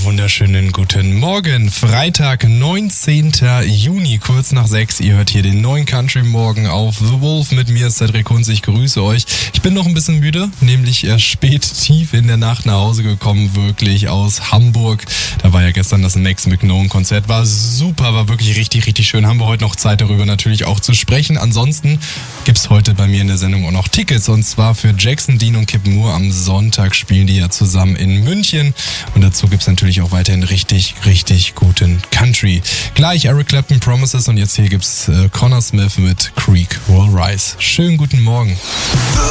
wunderschönen guten Morgen. Freitag, 19. Juni, kurz nach 6. Ihr hört hier den neuen Country Morgen auf The Wolf. Mit mir ist Cedric Kunz, ich grüße euch. Ich bin noch ein bisschen müde, nämlich erst spät, tief in der Nacht nach Hause gekommen, wirklich aus Hamburg. Da war ja gestern das Max McKnone-Konzert, war super, war wirklich richtig, richtig schön. Haben wir heute noch Zeit, darüber natürlich auch zu sprechen. Ansonsten gibt's heute bei mir in der Sendung auch noch Tickets, und zwar für Jackson Dean und Kip Moore. Am Sonntag spielen die ja zusammen in München, und dazu gibt's natürlich auch weiterhin richtig, richtig guten Country. Gleich Eric Clapton, Promises, und jetzt hier gibt's Connor Smith mit Creek Will Rise. Schönen guten Morgen. The